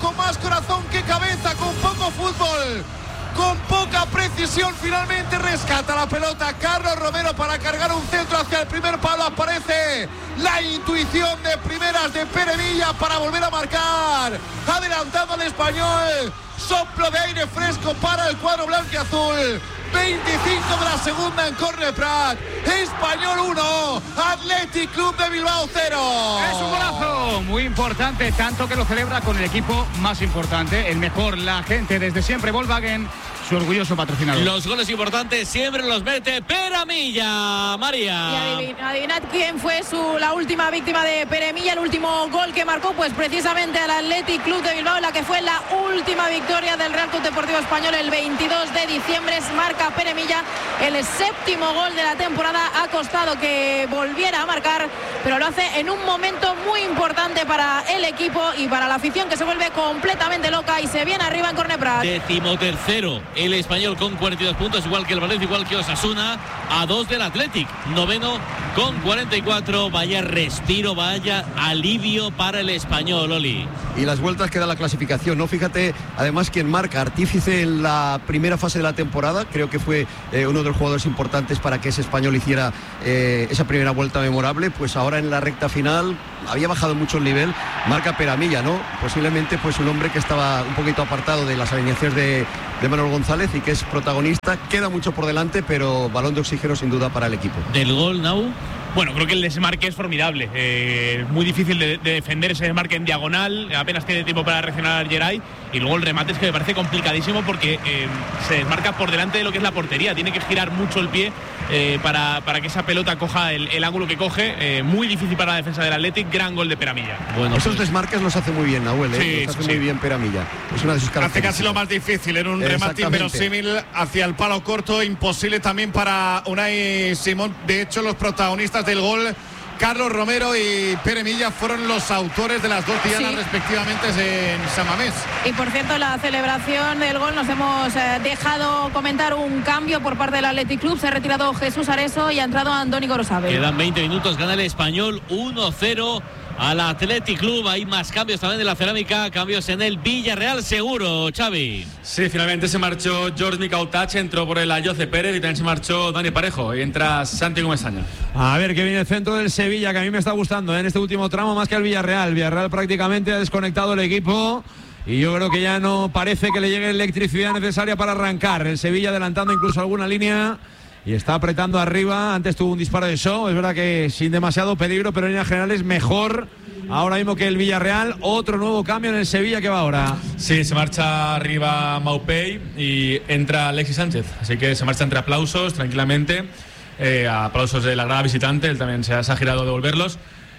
con más corazón que cabeza, con poco fútbol, con poca precisión. Finalmente rescata la pelota Carlos Romero para cargar un centro hacia el primer palo. Aparece la intuición de primeras de Pere Milla para volver a marcar, adelantando al Español. Soplo de aire fresco para el cuadro blanquiazul. 25 de la segunda en Córner Prat. Español 1, Athletic Club de Bilbao 0. Es un golazo muy importante, tanto que lo celebra con el equipo más importante, el mejor, la gente desde siempre, Volkswagen, su orgulloso patrocinador. Los goles importantes siempre los mete Pere Milla, María. Y adivinad quién fue la última víctima de Pere Milla, el último gol que marcó, pues precisamente al Athletic Club de Bilbao, la que fue la última victoria del Real Club Deportivo Español el 22 de diciembre. Marca Pere Milla el séptimo gol de la temporada. Ha costado que volviera a marcar, pero lo hace en un momento muy importante para el equipo y para la afición, que se vuelve completamente loca y se viene arriba en Córner Prat. 13º el Español con 42 puntos, igual que el Valencia, igual que Osasuna, a 2 del Athletic. 9º con 44. Vaya respiro, vaya alivio para el Español, Oli. Y las vueltas que da la clasificación, ¿no? Fíjate, además, quien marca, artífice en la primera fase de la temporada, creo que fue uno de los jugadores importantes para que ese Español hiciera esa primera vuelta memorable. Pues ahora en la recta final había bajado mucho el nivel, marca Pere Milla, ¿no? Posiblemente pues un hombre que estaba un poquito apartado de las alineaciones de Manuel González y que es protagonista. Queda mucho por delante, pero balón de oxígeno sin duda para el equipo. Del gol, Nau. Bueno, creo que el desmarque es formidable, muy difícil de defender ese desmarque en diagonal, apenas tiene tiempo para reaccionar Geray, y luego el remate es que me parece complicadísimo porque se desmarca por delante de lo que es la portería, tiene que girar mucho el pie para que esa pelota coja el ángulo que coge, muy difícil para la defensa del Athletic. Gran gol de Pere Milla. Bueno, esos desmarques los hace muy bien Nahuel, los hace muy bien Pere Milla, es una de sus características. Hace casi lo más difícil en un remate inverosímil hacia el palo corto, imposible también para Unai Simón. De hecho, los protagonistas del gol, Carlos Romero y Pere Milla, fueron los autores de las dos dianas respectivamente en San Mamés. Y por cierto, la celebración del gol nos hemos dejado comentar un cambio por parte del Athletic Club. Se ha retirado Jesús Areso y ha entrado Andoni Gorosabel. Quedan 20 minutos, gana el Español 1-0 al Athletic Club. Hay más cambios también de la Cerámica, cambios en el Villarreal seguro, Xavi. Sí, finalmente se marchó George Micautach, entró por el Ayoce Pérez y también se marchó Dani Parejo y entra Santi Comesaña. A ver, que viene el centro del Sevilla, que a mí me está gustando en este último tramo más que el Villarreal. Villarreal prácticamente ha desconectado el equipo y yo creo que ya no parece que le llegue electricidad necesaria para arrancar. El Sevilla adelantando incluso alguna línea y está apretando arriba. Antes tuvo un disparo de Shaw, es verdad que sin demasiado peligro, pero en líneas generales mejor ahora mismo que el Villarreal. Otro nuevo cambio en el Sevilla que va ahora. Sí, se marcha arriba Maupay y entra Alexis Sánchez, así que se marcha entre aplausos tranquilamente, aplausos de la grada visitante. Él también se ha girado a devolverlos.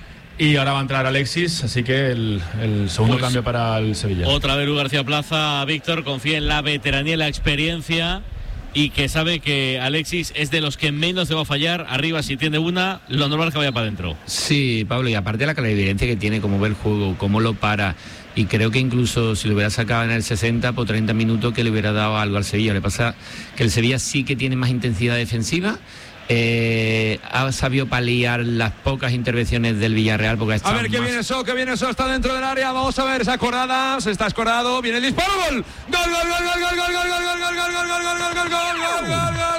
Y ahora va a entrar Alexis, así que el segundo cambio para el Sevilla. Otra vez Luis García Plaza, Víctor, confía en la veteranía y la experiencia y que sabe que Alexis es de los que menos se va a fallar. Arriba, si tiene una, lo normal es que vaya para adentro. Sí, Pablo, y aparte de la clarividencia que tiene, cómo ve el juego, cómo lo para, y creo que incluso si lo hubiera sacado en el 60 por 30 minutos que le hubiera dado algo al Sevilla. Le pasa que el Sevilla sí que tiene más intensidad defensiva. Ha sabido paliar las pocas intervenciones del Villarreal porque a ver, que viene eso, está dentro del área. Vamos a ver, esa acordada, se está escorado, viene el disparo, gol, gol, gol, gol, gol, gol, gol, gol, gol, gol, gol, gol, gol, gol, gol, gol, gol, gol, gol,